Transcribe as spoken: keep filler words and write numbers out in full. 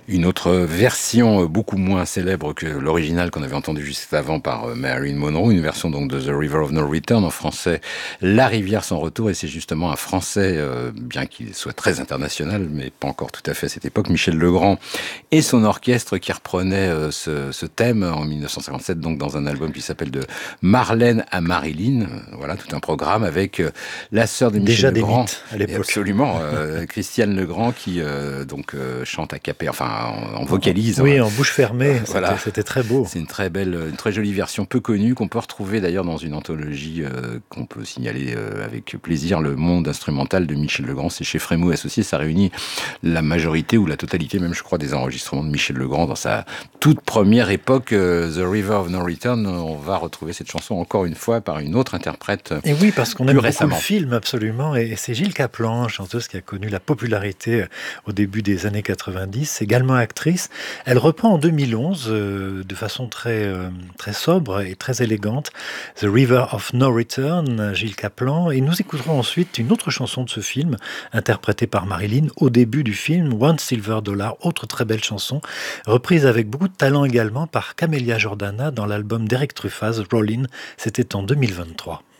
Une autre version beaucoup moins célèbre que l'original qu'on avait entendu juste avant par Marilyn Monroe, une version donc de The River of No Return, en français La rivière sans retour, et c'est justement un français, euh, bien qu'il soit très international, mais pas encore tout à fait à cette époque, Michel Legrand et son orchestre qui reprenait euh, ce, ce thème en mille neuf cent cinquante-sept, donc dans un album qui s'appelle De Marlène à Marilyn, voilà tout un programme avec euh, la sœur de Michel Déjà des Legrand, mythes à l'époque. absolument, euh, Christiane Legrand qui euh, donc euh, chante à capé, enfin en, en vocalise. Oui, hein. en bouche fermée, Euh, voilà, c'était, c'était très beau. c'est une très belle, une très jolie version peu connue qu'on peut retrouver d'ailleurs dans une anthologie euh, qu'on peut signaler euh, avec plaisir, Le Monde instrumental de Michel Legrand. C'est chez Frémaux Associés, ça réunit la majorité ou la totalité même, je crois, des enregistrements de Michel Legrand dans sa toute première époque, euh, The River of No Return. On va retrouver cette chanson encore une fois par une autre interprète. Et oui, parce qu'on plus aime beaucoup récemment. le film, absolument. Et c'est Gilles Caplan, chanteuse qui a connu la popularité au début des années quatre-vingt-dix, également actrice. Elle reprend en deux mille onze, euh, de façon très, euh, très sobre et très élégante, The River of No Return, Gilles Caplan. Et nous écouterons ensuite une autre chanson de ce film, interprétée par Marilyn au début du film, One Silver Dollar, autre très belle chanson, reprise avec beaucoup de talent également par Camélia Jordana dans l'album d'Eric Truffaz, Rollin'. C'était en deux mille vingt-trois.